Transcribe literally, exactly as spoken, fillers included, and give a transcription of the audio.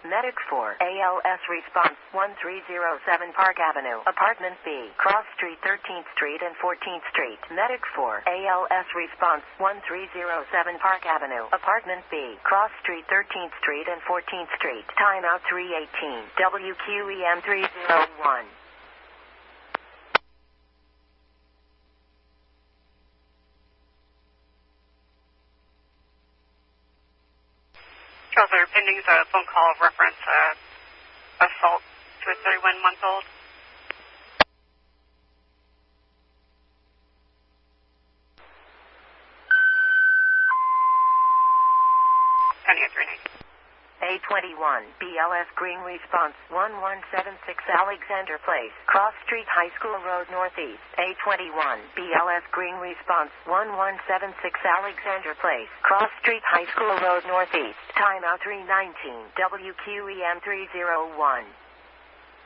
Medic four, A L S response, one three zero seven Park Avenue, Apartment B, Cross Street, thirteenth Street and fourteenth Street. Medic four, A L S response, one three zero seven Park Avenue, Apartment B, Cross Street, thirteenth Street and fourteenth Street. Timeout three eighteen, W Q E M three oh one. Charles, our pending is a phone call of reference uh, assault to a thirty-one month old. County at three ninety. A twenty-one, B L S Green response, one one seven six Alexander Place, Cross Street, High School Road Northeast. A twenty-one, B L S Green response, one one seven six Alexander Place, Cross Street, High School Road Northeast. Timeout three nineteen, W Q E M three oh one.